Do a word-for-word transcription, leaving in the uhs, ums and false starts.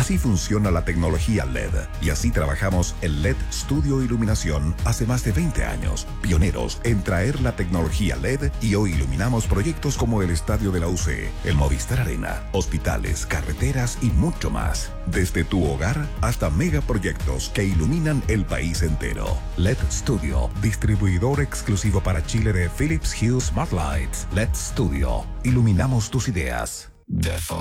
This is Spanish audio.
Así funciona la tecnología L E D y así trabajamos en L E D Studio Iluminación hace más de veinte años, pioneros en traer la tecnología L E D, y hoy iluminamos proyectos como el Estadio de la U C, el Movistar Arena, hospitales, carreteras y mucho más. Desde tu hogar hasta megaproyectos que iluminan el país entero. L E D Studio, distribuidor exclusivo para Chile de Philips Hue Smart Lights. L E D Studio, iluminamos tus ideas. Defo